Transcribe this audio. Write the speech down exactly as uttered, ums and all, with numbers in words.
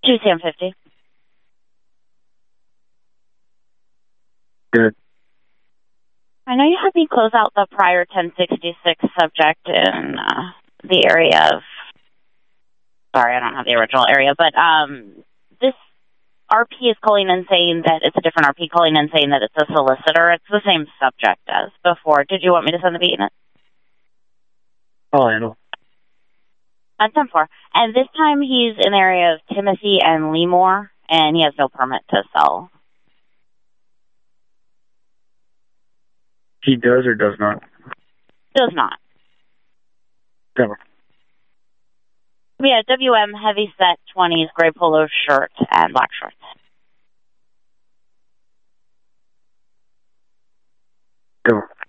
two Sam fifty. Good. I know you had me close out the prior ten sixty-six subject in uh, the area of, sorry, I don't have the original area, but um, this R P is calling and saying that it's a different R P calling and saying that it's a solicitor. It's the same subject as before. Did you want me to send the beat unit? I'll handle. On ten four. And this time he's in the area of Timothy and Leemore, and he has no permit to sell. He does or does not? Does not. Never. Yeah, W M heavy set twenties, gray polo shirt, and black shorts. Go.